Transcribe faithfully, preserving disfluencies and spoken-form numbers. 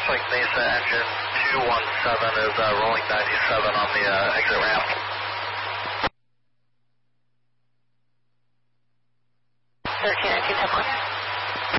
looks like Mesa engine two one seven is uh, rolling ninety-seven on the uh, exit ramp. thirteen nineteen, ten one.